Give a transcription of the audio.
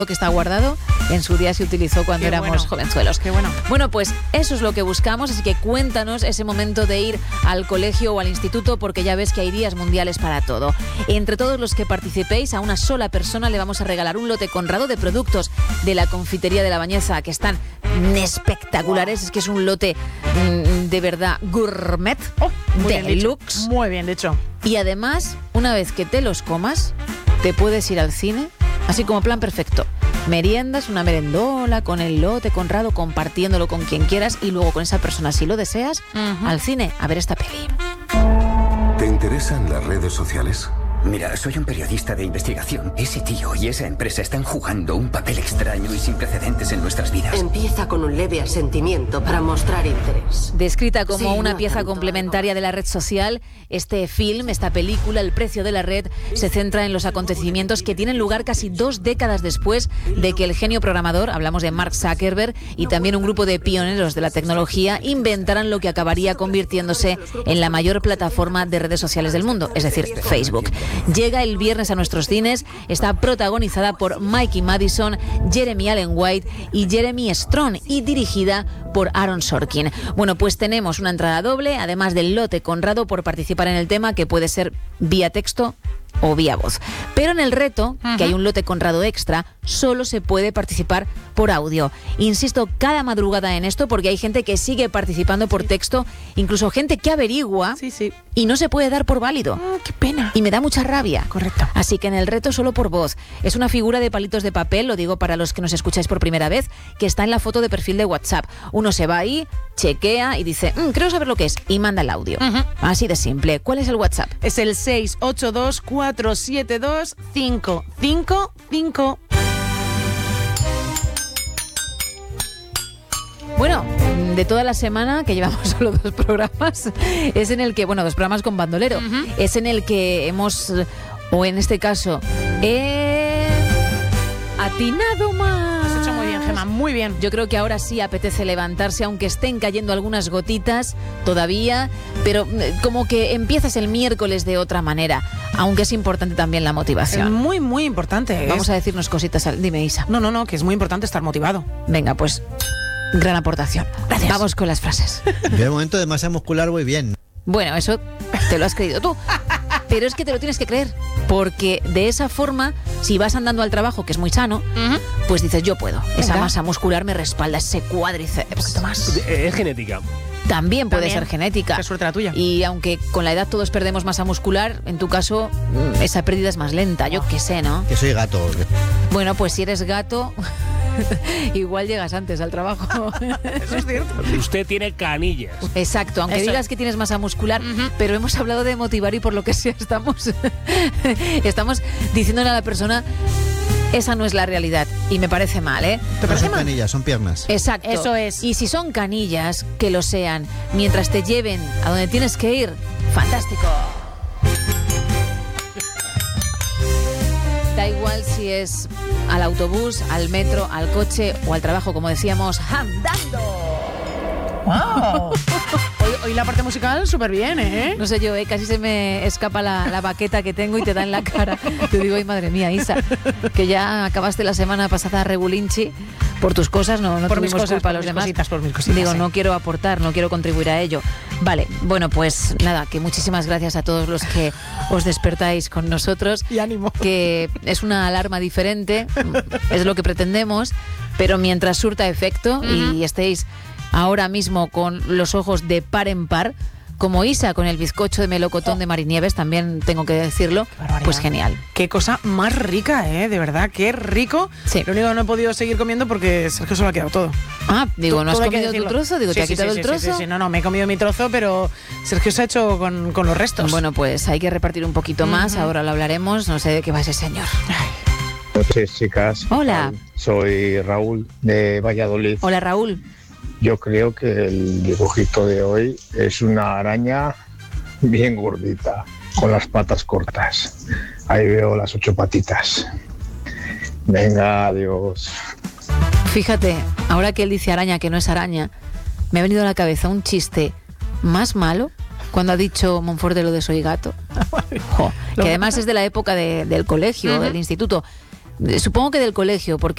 que está guardado, en su día se utilizó cuando éramos jovenzuelos. Qué bueno. Bueno, pues eso es lo que buscamos, así que cuéntanos ese momento de ir al colegio o al instituto, porque ya ves que hay días mundiales para todo. Entre todos los que participéis, a una sola persona le vamos a regalar un lote Conrado de productos de la confitería de La Bañeza, que están espectaculares. Es que es un lote de verdad gourmet, deluxe. Muy bien, de hecho. Y además, una vez que te los comas, te puedes ir al cine, así como plan perfecto. Meriendas, una merendola con el lote Conrado, compartiéndolo con quien quieras, y luego con esa persona, si lo deseas, al cine a ver esta peli. ¿Te interesan las redes sociales? Mira, soy un periodista de investigación. Ese tío y esa empresa están jugando un papel extraño y sin precedentes en nuestras vidas. Empieza con un leve asentimiento para mostrar interés. Descrita como Sí, una no pieza tanto, complementaria de la red social, este film, esta película, El precio de la red, se centra en los acontecimientos que tienen lugar casi 2 décadas después de que el genio programador, hablamos de Mark Zuckerberg, y también un grupo de pioneros de la tecnología, inventaran lo que acabaría convirtiéndose en la mayor plataforma de redes sociales del mundo, es decir, Facebook. Llega el viernes a nuestros cines, está protagonizada por Mikey Madison, Jeremy Allen White y Jeremy Strong, y dirigida por Aaron Sorkin. Bueno, pues tenemos una entrada doble, además del lote Conrado por participar en el tema, que puede ser vía texto o vía voz. Pero en el reto, que hay un lote Conrado extra, solo se puede participar por audio. Insisto cada madrugada en esto, porque hay gente que sigue participando por texto, incluso gente que averigua y no se puede dar por válido. ¡Qué pena! Y me da mucha rabia. Correcto. Así que en el reto solo por voz. Es una figura de palitos de papel, lo digo para los que nos escucháis por primera vez, que está en la foto de perfil de WhatsApp. Uno se va ahí, chequea y dice, creo saber lo que es, y manda el audio. Así de simple. ¿Cuál es el WhatsApp? Es el 682-472-555. Bueno, de toda la semana, que llevamos solo 2 programas, es en el que, 2 programas con bandolero, es en el que hemos, o en este caso, atinado más. Has hecho muy bien, Gemma, muy bien. Yo creo que ahora sí apetece levantarse, aunque estén cayendo algunas gotitas todavía, pero como que empiezas el miércoles de otra manera, aunque es importante también la motivación. Es muy, muy importante. Vamos a decirnos cositas. Dime, Isa. No, que es muy importante estar motivado. Venga, pues, gran aportación. Gracias. Vamos con las frases. De momento de masa muscular voy bien. Bueno, eso te lo has creído tú. Pero es que te lo tienes que creer, porque de esa forma, si vas andando al trabajo, que es muy sano, pues dices, yo puedo. Esa masa muscular me respalda, ese cuádriceps. Un poquito más. Es genética. También puede ser genética. Qué suerte la tuya. Y aunque con la edad todos perdemos masa muscular, en tu caso, esa pérdida es más lenta. Yo qué sé, ¿no? Que soy gato. Bueno, pues si eres gato, igual llegas antes al trabajo. Eso es cierto. Usted tiene canillas. Exacto, aunque digas que tienes masa muscular, pero hemos hablado de motivar y por lo que sea estamos diciéndole a la persona, esa no es la realidad, y me parece mal, ¿eh? No son canillas, son piernas. Exacto. Eso es. Y si son canillas, que lo sean, mientras te lleven a donde tienes que ir. ¡Fantástico! Da igual si es al autobús, al metro, al coche o al trabajo, como decíamos, andando. ¡Wow! Hoy la parte musical súper bien, ¿eh? No sé yo, casi se me escapa la baqueta que tengo y te da en la cara. Te digo, ay, madre mía, Isa, que ya acabaste la semana pasada regulinchi por tus cosas, no por mis tuvimos cosas, culpa a por los mis demás. cositas, por mis cositas. Digo, no quiero aportar, no quiero contribuir a ello. Vale, bueno, pues nada, que muchísimas gracias a todos los que os despertáis con nosotros. Y ánimo. Que es una alarma diferente, es lo que pretendemos, pero mientras surta efecto y estéis ahora mismo con los ojos de par en par, como Isa con el bizcocho de melocotón de Marinieves, también tengo que decirlo, pues genial. Qué cosa más rica, de verdad, qué rico. Sí. Lo único que no he podido seguir comiendo porque Sergio se lo ha quedado todo. Ah, digo, ¿no has Todo hay que comido tu decirlo. trozo? Digo, ¿te ha quitado el trozo? Sí, no, me he comido mi trozo, pero Sergio se ha hecho con los restos. Bueno, pues hay que repartir un poquito más, ahora lo hablaremos, no sé de qué va ese señor. Buenas noches, chicas. Hola. Soy Raúl de Valladolid. Hola, Raúl. Yo creo que el dibujito de hoy es una araña bien gordita, con las patas cortas. Ahí veo las 8 patitas. Venga, adiós. Fíjate, ahora que él dice araña, que no es araña, me ha venido a la cabeza un chiste más malo cuando ha dicho Monfort de lo de soy gato. Jo, que además es de la época del colegio, del instituto. Supongo que del colegio, porque